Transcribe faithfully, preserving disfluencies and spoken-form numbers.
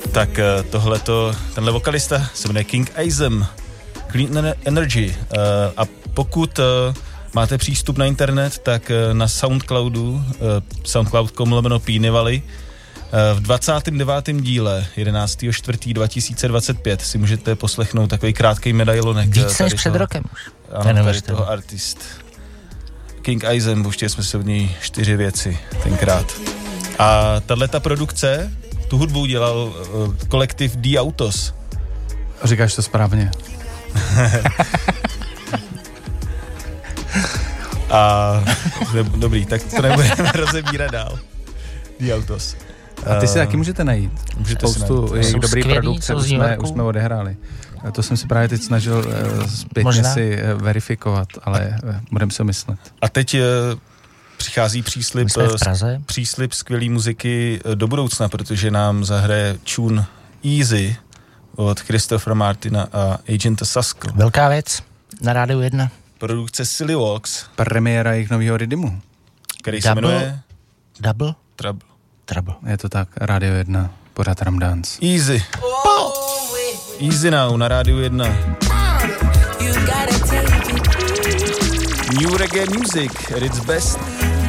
Tak tohleto, tenhle vokalista se jmenuje King Izem, Clean Energy. A pokud máte přístup na internet, tak na Soundcloudu, soundcloud tečka com lomeno Peony Valley, v dvacátém devátém díle jedenáctého čtvrtého dva tisíce dvacet pět si můžete poslechnout takový krátký medailonek. Víc než před rokem už. Ano, tady toho artist. King Izem, pouštěli jsme se od něj čtyři věci tenkrát. A tato produkce, tu hudbu dělal uh, kolektiv D Autos. Říkáš to správně. A dobrý, tak to nebudeme rozebírat dál. D Autos. A ty si taky můžete najít. Můžete spoustu jejich dobrý produkce, už jsme, už jsme odehráli. To jsem si právě teď snažil uh, zpětně Možná. si uh, verifikovat, ale uh, budeme se myslet. A teď uh, přichází příslib, příslib skvělý muziky do budoucna, protože nám zahraje tune Easy od Christophera Martina a Agenta Sasko. Velká věc na Rádiu jedna. Produkce Silly Walks. Premiéra jejich nového rytmu. Který se jmenuje Double? Trouble. Trouble. Je to tak, Rádio jedna, pořád Ram Dance. Easy. Easy now na Rádiu jedna. New reggae music at its best.